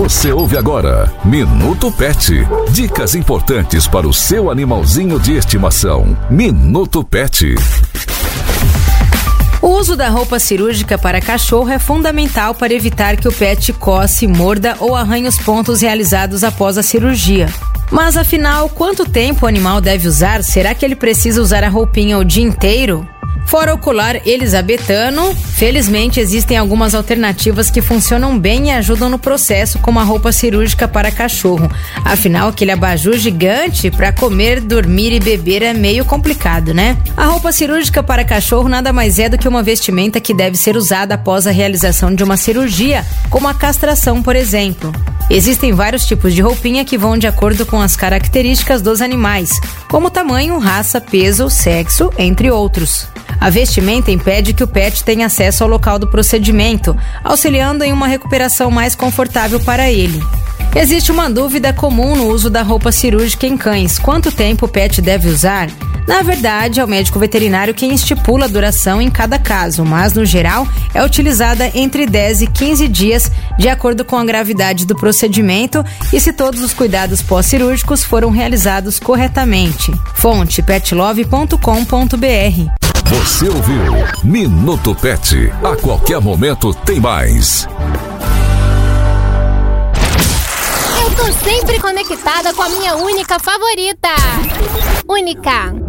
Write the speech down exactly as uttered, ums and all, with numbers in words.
Você ouve agora Minuto Pet. Dicas importantes para o seu animalzinho de estimação. Minuto Pet. O uso da roupa cirúrgica para cachorro é fundamental para evitar que o pet coce, morda ou arranhe os pontos realizados após a cirurgia. Mas afinal, quanto tempo o animal deve usar? Será que ele precisa usar a roupinha o dia inteiro? Fora o colar elisabetano, felizmente existem algumas alternativas que funcionam bem e ajudam no processo, como a roupa cirúrgica para cachorro. Afinal, aquele abajur gigante para comer, dormir e beber é meio complicado, né? A roupa cirúrgica para cachorro nada mais é do que uma vestimenta que deve ser usada após a realização de uma cirurgia, como a castração, por exemplo. Existem vários tipos de roupinha que vão de acordo com as características dos animais, como tamanho, raça, peso, sexo, entre outros. A vestimenta impede que o pet tenha acesso ao local do procedimento, auxiliando em uma recuperação mais confortável para ele. Existe uma dúvida comum no uso da roupa cirúrgica em cães: quanto tempo o pet deve usar? Na verdade, é o médico veterinário quem estipula a duração em cada caso, mas no geral é utilizada entre dez e quinze dias, de acordo com a gravidade do procedimento e se todos os cuidados pós-cirúrgicos foram realizados corretamente. Fonte pet love ponto com ponto b r. Você ouviu Minuto Pet. A qualquer momento tem mais. Eu tô sempre conectada com a minha única favorita. Única.